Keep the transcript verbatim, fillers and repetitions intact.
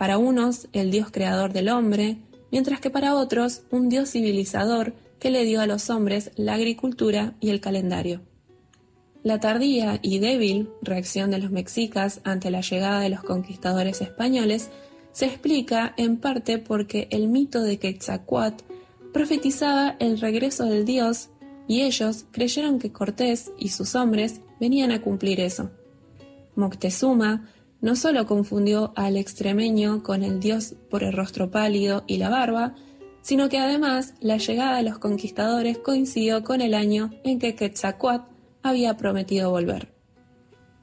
para unos el Dios creador del hombre, mientras que para otros un Dios civilizador que le dio a los hombres la agricultura y el calendario. La tardía y débil reacción de los mexicas ante la llegada de los conquistadores españoles se explica en parte porque el mito de Quetzalcóatl profetizaba el regreso del dios y ellos creyeron que Cortés y sus hombres venían a cumplir eso. Moctezuma no solo confundió al extremeño con el dios por el rostro pálido y la barba, sino que además la llegada de los conquistadores coincidió con el año en que Quetzalcóatl había prometido volver.